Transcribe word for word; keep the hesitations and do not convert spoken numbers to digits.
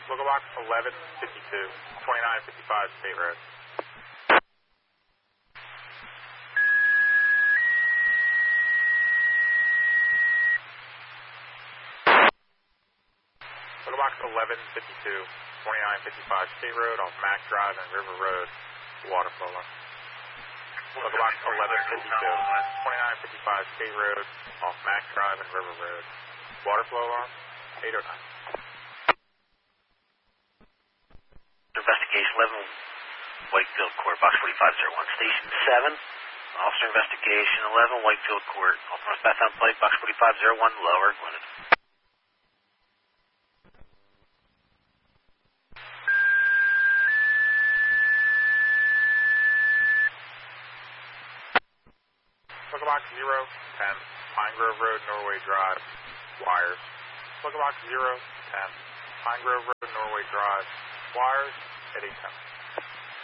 Local box eleven fifty-two, twenty-nine fifty-five State Road. Local box eleven fifty-two, twenty-nine fifty-five State Road off Mac Drive and River Road, water flow alarm. Local box eleven fifty-two, twenty-nine fifty-five State Road off Mac Drive and River Road, water flow alarm, eight oh nine. Investigation eleven, Wakefield Court, box forty-five oh one, Station seven. Officer Investigation eleven, Wakefield Court, North Bathtown Plate, box forty-five oh one, lower, limited. Local box zero ten, Pine Grove Road, Norway Drive, wires. Local box zero ten, Pine Grove Road, Norway Drive, wires at eight ten.